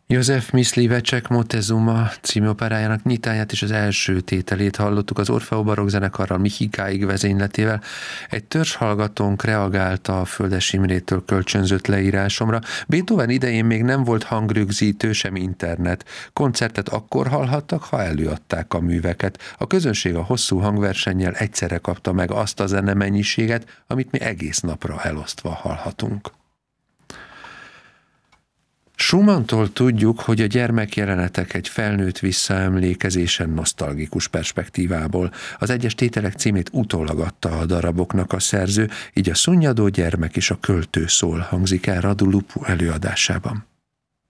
József Miszlivecsek Moctezuma című operájának nyitáját és az első tételét hallottuk az Orfeó Barokk zenekarral Michikáig vezényletével. Egy törzshallgatónk reagálta a Földes Imrétől kölcsönzött leírásomra. Beethoven idején még nem volt hangrögzítő, sem internet. Koncertet akkor hallhattak, ha előadták a műveket. A közönség a hosszú hangversennyel egyszerre kapta meg azt a zenemennyiséget, amit mi egész napra elosztva hallhatunk. Schumanntól tudjuk, hogy a gyermekjelenetek egy felnőtt visszaemlékezésen nosztalgikus perspektívából. Az egyes tételek címét utólag adta a daraboknak a szerző, így a Szunnyadó gyermek és a költő szól hangzik el Radu Lupu előadásában.